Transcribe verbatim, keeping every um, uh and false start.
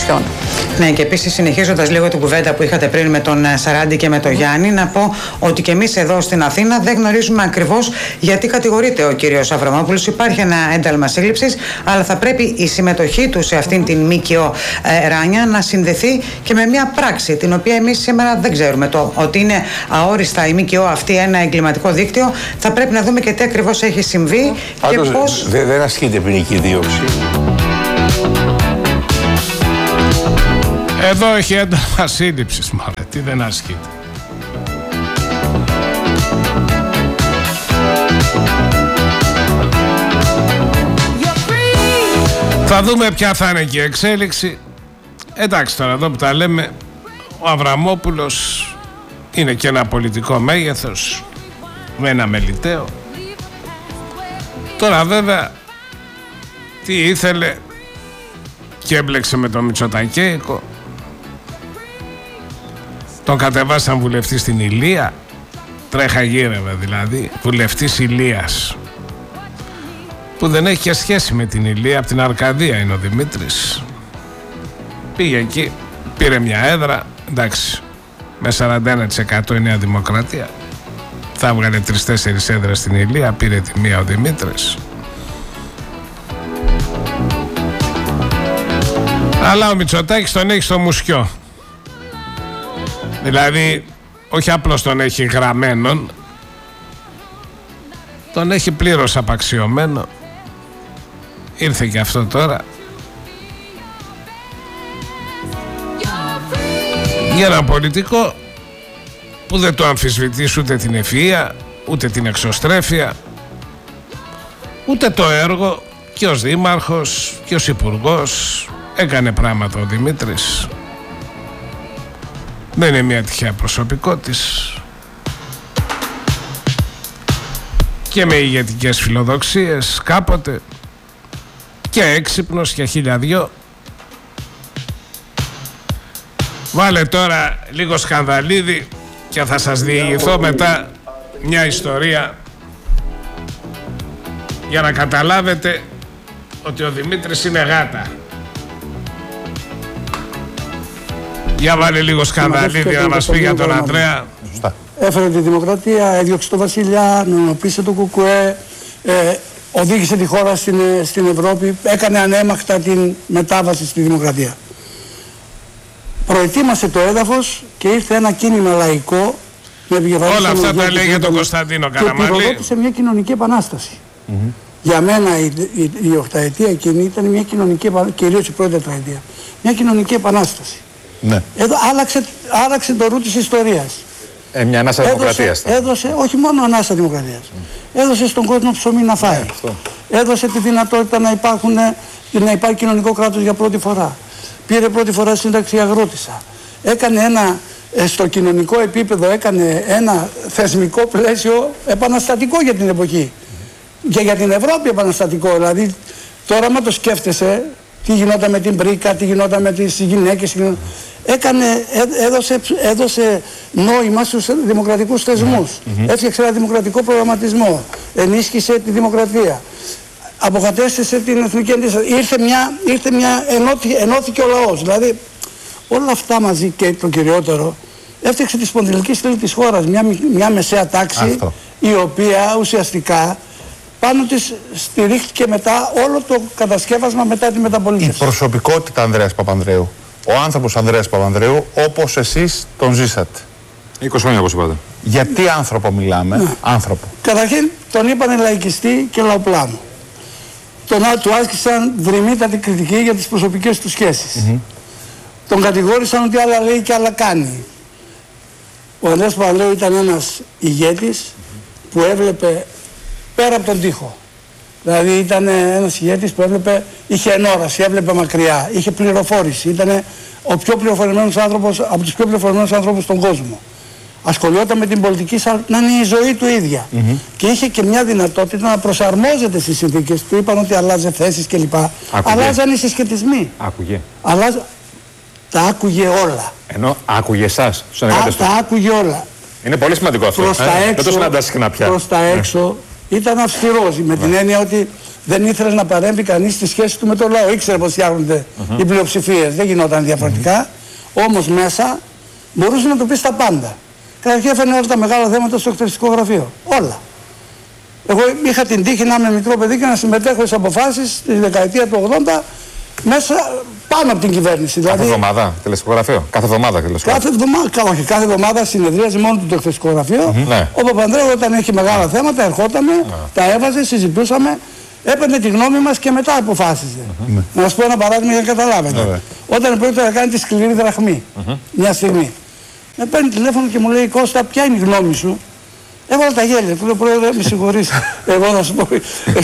Μουσιών. Ναι, και επίσης συνεχίζοντας λίγο την κουβέντα που είχατε πριν με τον Σαράντη και με τον Γιάννη, να πω ότι και εμείς εδώ στην Αθήνα δεν γνωρίζουμε ακριβώς γιατί κατηγορείται ο κύριος Αβραμόπουλος. Υπάρχει ένα ένταλμα σύλληψης, αλλά θα πρέπει η συμμετοχή του σε αυτήν την ΜΚΟ ε, Ράνια να συνδεθεί και με μια πράξη, την οποία εμείς σήμερα δεν ξέρουμε. Το ότι είναι αόριστα η ΜΚΟ αυτή ένα εγκληματικό δίκτυο, θα πρέπει να δούμε και τι ακριβώς έχει συμβεί. Πάντως, και πώς... δε, δεν ασκείται ποινική δίωξη. Εδώ έχει ένταλμα σύλληψης, μάλλον. Τι δεν ασκείται. Θα δούμε ποια θα είναι και η εξέλιξη. Εντάξει, τώρα εδώ που τα λέμε, ο Αβραμόπουλος είναι και ένα πολιτικό μέγεθος με ένα μελιτέο. Τώρα βέβαια τι ήθελε και έμπλεξε με τον Μητσοτακέικο. Τον κατεβάσαν βουλευτή στην Ηλία. Τρέχα γύρευε δηλαδή. Βουλευτής Ηλίας, που δεν έχει και σχέση με την Ηλία. Από την Αρκαδία είναι ο Δημήτρης. Πήγε εκεί, πήρε μια έδρα. Εντάξει, με σαράντα ένα τοις εκατό η Νέα Δημοκρατία. Θα έβγαλε τρεις-τέσσερις έδρες στην Ηλία. Πήρε τη μία ο Δημήτρης. Αλλά ο Μητσοτάκης τον έχει στο μουσιό. Δηλαδή όχι απλώς τον έχει γραμμένον, τον έχει πλήρως απαξιωμένο. Ήρθε και αυτό τώρα. Για έναν πολιτικό που δεν το αμφισβητείς ούτε την ευφυΐα, ούτε την εξωστρέφεια, ούτε το έργο. Και ως δήμαρχος και ως υπουργός έκανε πράγματα ο Δημήτρης. Δεν είναι μια τυχαία προσωπικότης. Και με ηγετικές φιλοδοξίες κάποτε. Και έξυπνος και χίλια δυο. Βάλε τώρα λίγο σκανδαλίδι και θα σας διηγηθώ μετά μια ιστορία για να καταλάβετε ότι ο Δημήτρης είναι γάτα. Για βάλε λίγο σκανδαλίδι να μας πει για τον Ανδρέα. Έφερε τη δημοκρατία, έδιωξε τον Βασιλιά, νομιμοποίησε το Κουκουέ, ε, οδήγησε τη χώρα στην, στην Ευρώπη, έκανε ανέμακτα την μετάβαση στη δημοκρατία. Προετοίμασε το έδαφος και ήρθε ένα κίνημα λαϊκό με επικεφαλή. Όλα αυτά τα λέει για τον Κωνσταντίνο Καραμανλή. Και πυροδότησε μια κοινωνική επανάσταση. Mm-hmm. Για μένα η, η, η οχταετία εκείνη ήταν μια κοινωνική επανάσταση, κυρίως η πρώτη τετραετία. Μια κοινωνική επανάσταση. Ναι. Εδώ άλλαξε, άλλαξε το ρου της ιστορίας. Ε, μια ανάσα δημοκρατίας. Έδωσε, όχι μόνο ανάσα δημοκρατίας. Mm. Έδωσε στον κόσμο ψωμί να φάει. Yeah, έδωσε τη δυνατότητα να, υπάρχουν, να υπάρχει κοινωνικό κράτος για πρώτη φορά. Πήρε πρώτη φορά σύνταξη αγρότησα. Έκανε ένα, στο κοινωνικό επίπεδο έκανε ένα θεσμικό πλαίσιο επαναστατικό για την εποχή. Και για την Ευρώπη επαναστατικό. Δηλαδή τώρα μα το σκέφτεσαι, τι γινόταν με την Μπρίκα, τι γινόταν με τις γυναίκες, έκανε, έδωσε, έδωσε νόημα στους δημοκρατικούς θεσμούς. Mm-hmm. Έφτιαξε ένα δημοκρατικό προγραμματισμό, ενίσχυσε τη δημοκρατία, αποκατέστησε την εθνική αντίσταση. Ήρθε μια, ήρθε μια ενώθη, ενώθηκε ο λαός. Δηλαδή όλα αυτά μαζί και το κυριότερο, έφτιαξε τη σπονδυλική στήλη της χώρας, μια, μια μεσαία τάξη. Αυτό. Η οποία ουσιαστικά πάνω της στηρίχθηκε μετά όλο το κατασκεύασμα μετά τη μεταπολίτευση. Η προσωπικότητα Ανδρέας Παπανδρέου, ο άνθρωπος Ανδρέας Παπανδρέου, όπως εσείς τον ζήσατε. είκοσι χρόνια όπως είπατε. Για τι άνθρωπο μιλάμε, ναι. άνθρωπο. Καταρχήν τον είπανε λαϊκιστή και λαοπλάνο. Τον, του άσκησαν δρυμύτατη κριτική για τις προσωπικές του σχέσεις. Mm-hmm. Τον κατηγόρησαν ότι άλλα λέει και άλλα κάνει. Ο Ανδρέας Παπανδρέου ήταν ένας ηγέτης mm-hmm. που έβλεπε πέρα από τον τοίχο. Δηλαδή ήταν ένας ηγέτης που έβλεπε, είχε ενόραση, έβλεπε μακριά, είχε πληροφόρηση. Ήταν ο πιο πληροφορημένος άνθρωπος, από τους πιο πληροφορημένους άνθρωπους στον κόσμο. Ασχολιόταν με την πολιτική σαν να είναι η ζωή του ίδια. Mm-hmm. Και είχε και μια δυνατότητα να προσαρμόζεται στις συνθήκες. Του είπαν ότι αλλάζε θέσεις κλπ. Αλλάζαν οι συσχετισμοί. Άκουγε. Αλλάζ... Τα άκουγε όλα. Ενώ άκουγε εσάς, τους συνεργάτες του. Τα άκουγε όλα. Είναι πολύ σημαντικό αυτό. Προς τα ε, έξω, δεν το συναντάς συχνά πια. Προς τα έξω. Ήταν αυστηρός με την έννοια ότι δεν ήθελε να παρέμβει κανείς στη σχέση του με το λαό. Ήξερε πως φτιάχνονται mm-hmm. οι πλειοψηφίες, δεν γινόταν διαφορετικά. Mm-hmm. Όμως μέσα μπορούσε να του πει τα πάντα. Καταρχήν έφερνε όλα τα μεγάλα θέματα στο εκτελεστικό γραφείο. Όλα. Εγώ είχα την τύχη να είμαι μικρό παιδί και να συμμετέχω σε αποφάσεις τη δεκαετία του ογδόντα μέσα πάνω από την κυβέρνηση. Κάθε δηλαδή, εβδομάδα τελεστικό γραφείο. Κάθε εβδομάδα τελεστικό κάθε εβδομάδα, όχι, κάθε εβδομάδα συνεδρίαζε μόνο το εκτελεστικό γραφείο. Mm-hmm. Ναι. Ο Παπανδρέου όταν έχει μεγάλα θέματα ερχότανε, ναι. τα έβαζε, συζητούσαμε, έπαιρνε τη γνώμη μας και μετά αποφάσιζε. Mm-hmm. Να σας πω ένα παράδειγμα για να καταλάβετε. Mm-hmm. Όταν πρόκειται να κάνει τη σκληρή δραχμή, mm-hmm. μια στιγμή, με παίρνει τηλέφωνο και μου λέει Κώστα, ποια είναι η γνώμη σου. Έβαλα τα γέλια, του λέω πρόεδρε, με συγχωρείς. Εγώ να σου πω,